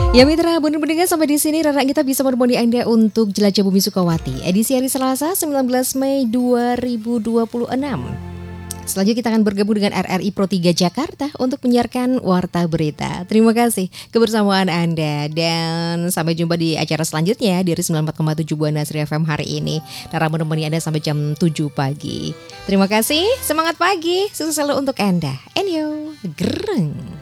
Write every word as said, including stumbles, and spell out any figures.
Ya mitra, benar-benar sampai di sini Rara kita bisa menemani Anda untuk Jelajah Bumi Sukawati edisi hari Selasa sembilan belas Mei dua ribu dua puluh enam. Selanjutnya kita akan bergabung dengan R R I Pro tiga Jakarta untuk menyiarkan Warta Berita. Terima kasih kebersamaan Anda dan sampai jumpa di acara selanjutnya dari sembilan puluh empat koma tujuh Buana Sri F M hari ini. Rara menemani Anda sampai jam tujuh pagi. Terima kasih, semangat pagi, sukses selalu untuk Anda. Enyo, gereng.